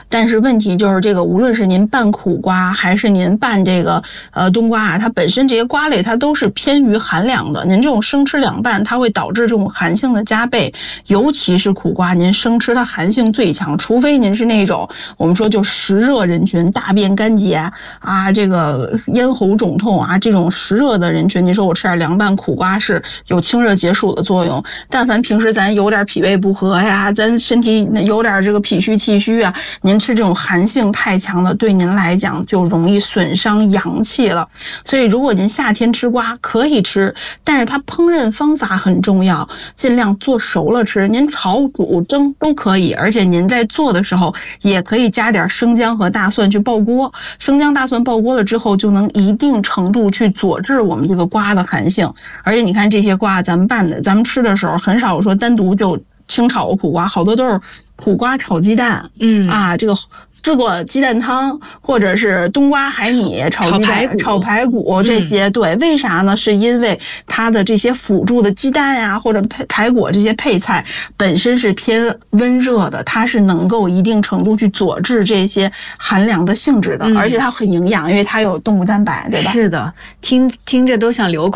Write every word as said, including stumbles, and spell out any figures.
但是问题就是这个，无论是您拌苦瓜还是您拌这个呃冬瓜啊，它本身这些瓜类它都是偏于寒凉的。您这种生吃凉拌，它会导致这种寒性的加倍，尤其是苦瓜，您生吃它寒性最强，除非您是那种我们说就实热人群，大便干结啊，这个咽喉肿痛啊，这种实热的人群，您说我吃点凉拌苦瓜是有清热解暑的作用。但凡平时咱有点脾胃不和呀，咱身体有点这个脾虚气虚啊，您吃这种寒性太强的，对您来讲就容易损伤阳气了。所以如果您夏天吃瓜可以吃，但是它烹饪方法很重要，尽量做熟了吃。您炒、煮、蒸都可以，而且您在做的时候也可以加点生姜和大蒜去爆锅。生姜、大蒜爆锅了之后，就能一定程度去佐治我们这个瓜的寒性。而且你看这些瓜，咱们拌的、咱们吃的时候，很少说单独就清炒苦瓜，好多都是苦瓜炒鸡蛋， 嗯啊，这个四果鸡蛋汤，或者是冬瓜海米炒鸡蛋、 炒排骨炒排骨这些。嗯、对，为啥呢？是因为它的这些辅助的鸡蛋呀、啊，或者排排骨这些配菜本身是偏温热的，它是能够一定程度去佐治这些寒凉的性质的，嗯、而且它很营养，因为它有动物蛋白，对吧？ 是的，听听着都想流口